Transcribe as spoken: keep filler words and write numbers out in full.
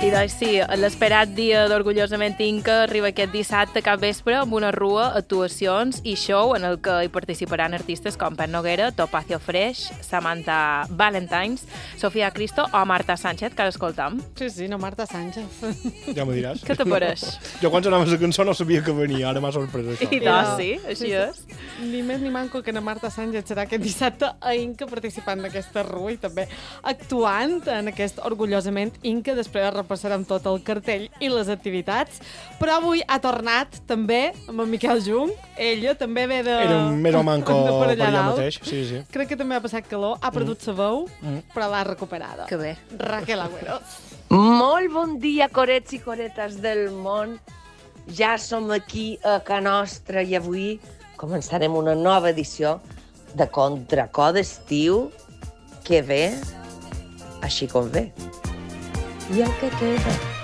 I doncs sí, l'esperat dia d'Orgullosament Inca arriba aquest dissabte cap vespre amb una rua, actuacions i show en el que hi participaran artistes com Pep Noguera, Topacio Fresh, Samantha Valentines, Sofia Cristo o Marta Sánchez, que ara escoltam. Sí, sí, no Marta Sánchez. Ja m'ho diràs. Què t'apareix? Jo quan sonava la cançó no sabia que venia, ara m'ha sorprès això. I doncs sí, així és. Ni més ni manco que na Marta Sánchez serà aquest dissabte a Inca participant d'aquesta rua i també actuant en aquest Orgullosament Inca. Després repassarem tot el cartell i les activitats. Però avui ha tornat també amb en Miquel Jung. Ella també ve de... Era un més o manco de per allà allà dalt. mateix. Sí, sí. Crec que també ha passat calor, ha perdut sa veu, Mm. però l'ha recuperada. Que bé. Raquel Agüero. Molt bon dia, corets i coretes del món. Ja som aquí a Ca Nostra i avui començarem una nova edició de Contracor d'estiu que ve així com ve. I el que queda.